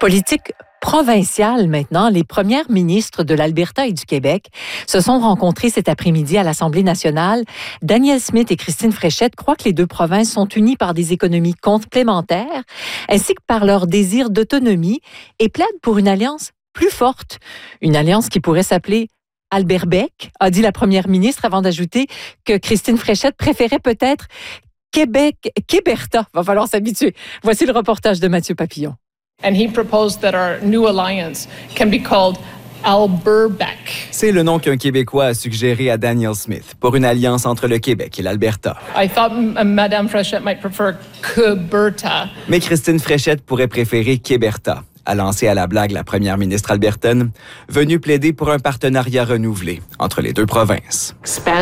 Politique provinciale maintenant, les premières ministres de l'Alberta et du Québec se sont rencontrées cet après-midi à l'Assemblée nationale. Danielle Smith et Christine Fréchette croient que les deux provinces sont unies par des économies complémentaires ainsi que par leur désir d'autonomie et plaident pour une alliance plus forte. Une alliance qui pourrait s'appeler Alberbec, a dit la première ministre avant d'ajouter que Christine Fréchette préférait peut-être Québerta. Va falloir s'habituer. Voici le reportage de Mathieu Papillon. And he proposed that our new alliance can be called Alberbec. C'est le nom qu'un Québécois a suggéré à Danielle Smith pour une alliance entre le Québec et l'Alberta. I thought Madame Fréchette might prefer Queberta. Mais Christine Fréchette pourrait préférer Québerta, a lancé à la blague la première ministre albertaine, venue plaider pour un partenariat renouvelé entre les deux provinces.